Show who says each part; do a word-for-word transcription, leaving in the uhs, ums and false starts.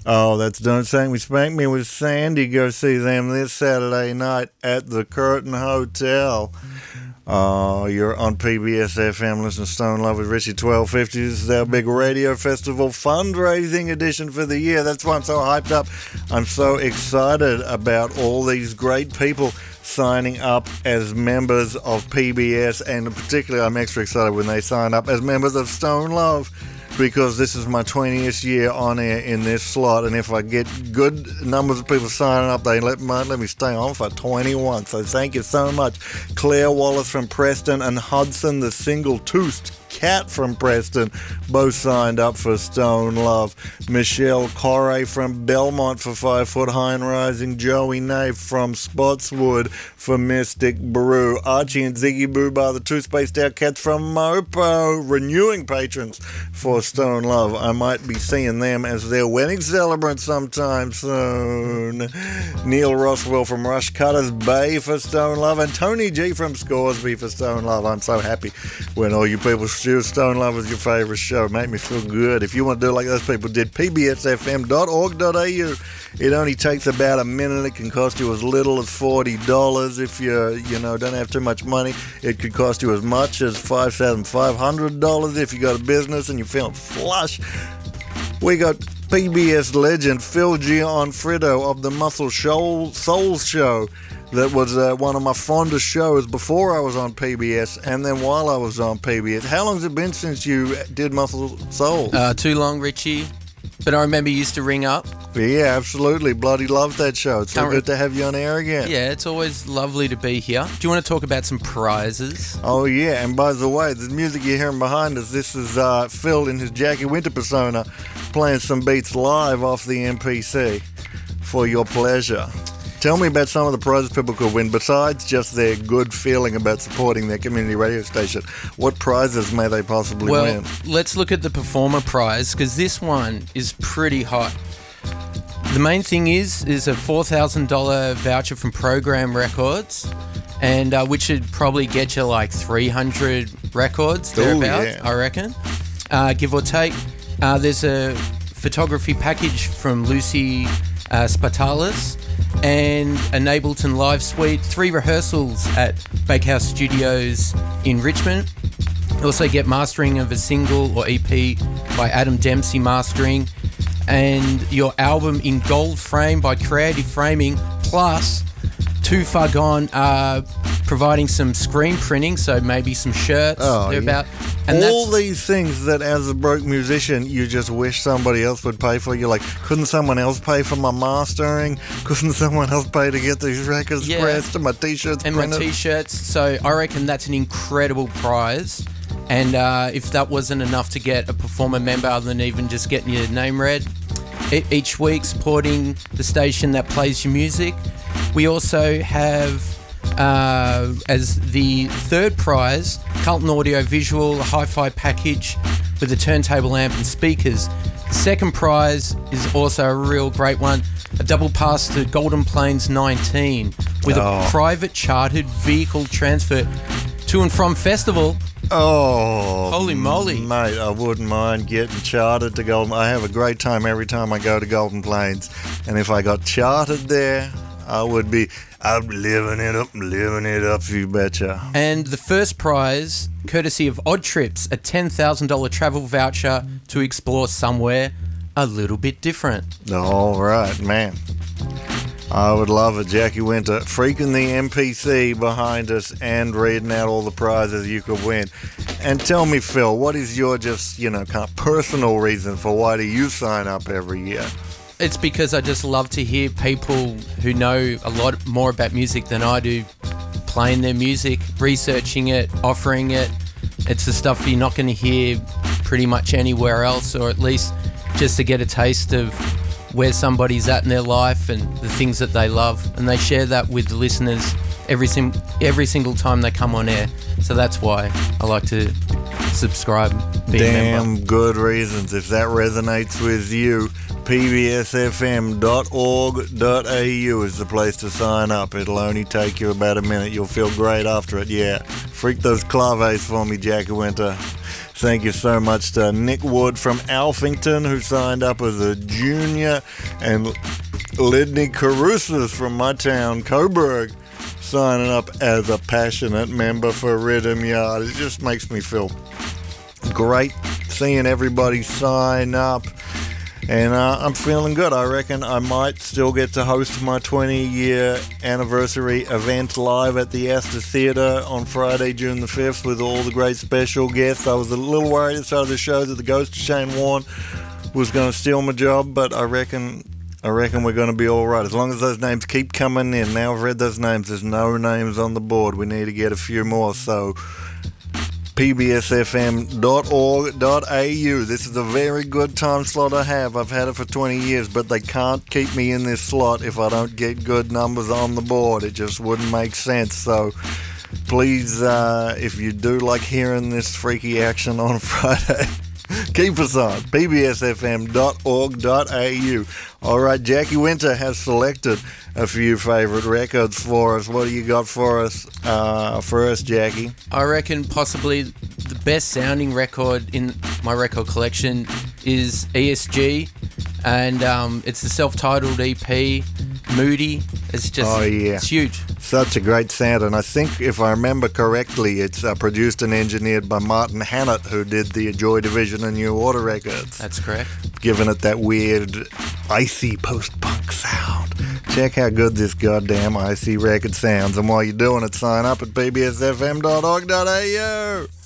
Speaker 1: Oh, that's Don't Spank Me, Spank Me with Sandy. Go see them this Saturday night at the Curtin Hotel. Oh, you're on P B S F M, listening to Stone Love with Richie twelve fifty. This is our big radio festival fundraising edition for the year. That's why I'm so hyped up. I'm so excited about all these great people signing up as members of P B S, and particularly I'm extra excited when they sign up as members of Stone Love, because this is my twentieth year on air in this slot, and if I get good numbers of people signing up, they let, might let me stay on for twenty-one. So thank you so much. Claire Wallace from Preston and Hudson, the single-toothed cat from Preston, both signed up for Stone Love. Michelle Corray from Belmont for Five Foot High and Rising. Joey Nave from Spotswood for Mystic Brew. Archie and Ziggy Boo Bar, the two spaced out cats from Mopo, renewing patrons for Stone Love. I might be seeing them as their wedding celebrant sometime soon. Neil Roswell from Rush Cutters Bay for Stone Love, and Tony G from Scoresby for Stone Love. I'm so happy when all you people choose Stone Love as your favourite show. Make me feel good. If you want to do it like those people did, p b s f m dot org dot a u. It only takes about a minute. It can cost you as little as forty dollars if you you know don't have too much money. It could cost you as much as five thousand five hundred dollars if you got a business and you're feeling flush. We got P B S legend Phil Gianfriddo of the Muscle Soul Show. That was uh, one of my fondest shows before I was on P B S, and then while I was on P B S. How long has it been since you did Muscle Soul?
Speaker 2: Uh, too long, Richie. But I remember you used to ring up.
Speaker 1: Yeah, absolutely. Bloody loved that show. It's so
Speaker 2: Can't
Speaker 1: good
Speaker 2: re-
Speaker 1: to have you on air again.
Speaker 2: Yeah, it's always lovely to be here. Do you want to talk about some prizes?
Speaker 1: Oh, yeah. And by the way, the music you're hearing behind us, this is uh, Phil in his Jackie Winter persona playing some beats live off the M P C for your pleasure. Tell me about some of the prizes people could win, besides just their good feeling about supporting their community radio station. What prizes may they possibly
Speaker 2: well,
Speaker 1: win?
Speaker 2: Well, let's look at the performer prize, because this one is pretty hot. The main thing is is a four thousand dollars voucher from Program Records, and uh, which should probably get you like three hundred records, thereabouts,
Speaker 1: yeah.
Speaker 2: I reckon, uh, give or take. Uh, there's a photography package from Lucy uh, Spatalis, and a Nableton Live Suite, three rehearsals at Bakehouse Studios in Richmond. You also get mastering of a single or E P by Adam Dempsey Mastering, and your album in gold frame by Creative Framing, plus Too Far Gone uh, providing some screen printing, so maybe some shirts.
Speaker 1: Oh,
Speaker 2: they're
Speaker 1: yeah.
Speaker 2: about and
Speaker 1: all
Speaker 2: that's,
Speaker 1: these things that as a broke musician you just wish somebody else would pay for. You're like, couldn't someone else pay for my mastering? Couldn't someone else pay to get these records
Speaker 2: Yeah.
Speaker 1: pressed and my t-shirts
Speaker 2: and
Speaker 1: printed?
Speaker 2: my t-shirts. So I reckon that's an incredible prize. And uh, if that wasn't enough to get a performer member other than even just getting your name read, e- each week supporting the station that plays your music. We also have, uh, as the third prize, Carlton Audio Visual, a hi-fi package with a turntable amp and speakers. The second prize is also a real great one, a double pass to Golden Plains nineteen with
Speaker 1: Oh.
Speaker 2: a private chartered vehicle transfer to and from festival.
Speaker 1: Oh,
Speaker 2: Holy moly.
Speaker 1: mate, I wouldn't mind getting chartered to Golden. I have a great time every time I go to Golden Plains, and if I got chartered there, I would be, I'm living it up, living it up, you betcha.
Speaker 2: And the first prize, courtesy of Odd Trips, a ten thousand dollars travel voucher to explore somewhere a little bit different.
Speaker 1: All right, man. I would love it. Jackie Winter freaking the M P C behind us and reading out all the prizes you could win. And tell me, Phil, what is your just, you know, kind of personal reason for why do you sign up every year?
Speaker 2: It's because I just love to hear people who know a lot more about music than I do playing their music, researching it, offering it. It's the stuff you're not going to hear pretty much anywhere else, or at least just to get a taste of where somebody's at in their life and the things that they love. And they share that with the listeners every sim- every single time they come on air. So that's why I like to subscribe, be a member.
Speaker 1: Damn good reasons. If that resonates with you, p b s f m dot org dot a u is the place to sign up. It'll only take you about a minute. You'll feel great after it. Yeah. Freak those claves for me, Jackie Winter. Thank you so much to Nick Wood from Alphington, who signed up as a junior, and Lidney Carusas from my town, Coburg, signing up as a passionate member for Rhythm Yard. It just makes me feel great seeing everybody sign up, and uh, I'm feeling good. I reckon I might still get to host my twenty-year anniversary event live at the Astor Theatre on Friday, June the fifth, with all the great special guests. I was a little worried at the start of the show that the ghost of Shane Warne was going to steal my job, but I reckon I reckon we're going to be all right. As long as those names keep coming in. Now I've read those names. There's no names on the board. We need to get a few more. So p b s f m dot org dot a u. This is a very good time slot I have. I've had it for twenty years, but they can't keep me in this slot if I don't get good numbers on the board. It just wouldn't make sense. So please, uh, if you do like hearing this freaky action on Friday, keep us on p b s f m dot org dot a u. All right, Jackie Winter has selected a few favourite records for us. What do you got for us, uh, for us, Jackie?
Speaker 2: I reckon possibly the best sounding record in my record collection is E S G, and um, it's the self-titled E P, Moody. It's just,
Speaker 1: oh, yeah.
Speaker 2: It's huge.
Speaker 1: Such a great sound, and I think, if I remember correctly, it's uh, produced and engineered by Martin Hannett, who did the Joy Division and New Order records.
Speaker 2: That's correct.
Speaker 1: Giving it that weird, icy post-punk sound. Check how good this goddamn icy record sounds, and while you're doing it, sign up at p b s f m dot org dot a u.